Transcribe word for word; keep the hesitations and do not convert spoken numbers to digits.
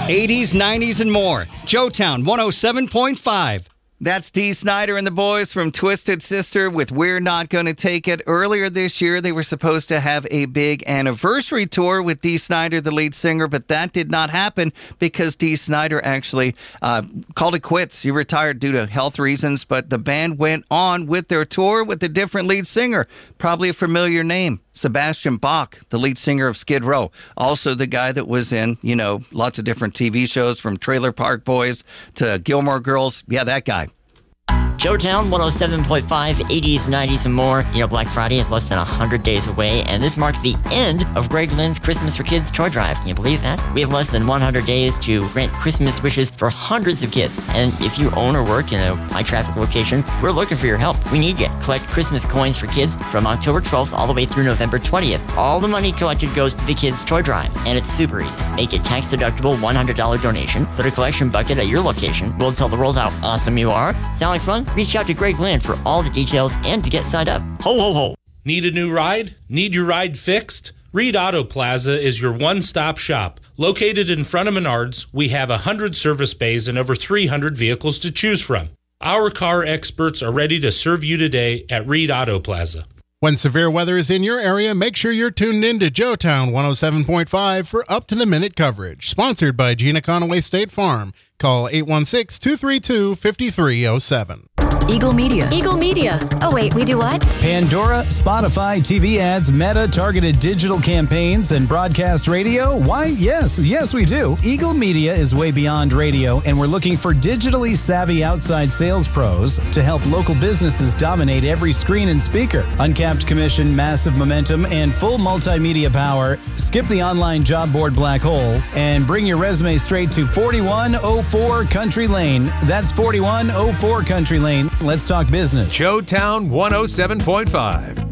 eighties, nineties, and more. Joetown one oh seven point five. That's Dee Snider and the boys from Twisted Sister with We're Not Gonna Take It. Earlier this year, they were supposed to have a big anniversary tour with Dee Snider, the lead singer, but that did not happen because Dee Snider actually uh, called it quits. He retired due to health reasons, but the band went on with their tour with a different lead singer, probably a familiar name. Sebastian Bach, the lead singer of Skid Row. Also the guy that was in, you know, lots of different T V shows from Trailer Park Boys to Gilmore Girls. Yeah, that guy. Joetown one oh seven point five, eighties, nineties, and more. You know, Black Friday is less than one hundred days away, and this marks the end of Greg Lynn's Christmas for Kids toy drive. Can you believe that? We have less than one hundred days to grant Christmas wishes for hundreds of kids. And if you own or work in a high-traffic location, we're looking for your help. We need you. Collect Christmas coins for kids from October twelfth all the way through November twentieth. All the money collected goes to the kids' toy drive, and it's super easy. Make a tax-deductible one hundred dollars donation. Put a collection bucket at your location. We'll tell the rolls how awesome you are. Sound like fun? Reach out to Greg Lynn for all the details and to get signed up. Ho, ho, ho. Need a new ride? Need your ride fixed? Reed Auto Plaza is your one-stop shop. Located in front of Menards, we have one hundred service bays and over three hundred vehicles to choose from. Our car experts are ready to serve you today at Reed Auto Plaza. When severe weather is in your area, make sure you're tuned in to Joetown one oh seven point five for up-to-the-minute coverage. Sponsored by Gina Conaway State Farm. Call eight one six, two three two, five three zero seven. Eagle Media. Eagle Media. Oh, wait, we do what? Pandora, Spotify, T V ads, Meta, targeted digital campaigns, and broadcast radio? Why, yes, yes, we do. Eagle Media is way beyond radio, and we're looking for digitally savvy outside sales pros to help local businesses dominate every screen and speaker. Uncapped commission, massive momentum, and full multimedia power. Skip the online job board black hole and bring your resume straight to forty-one oh four Country Lane. That's forty-one oh four Country Lane. Let's talk business. Joetown one oh seven point five.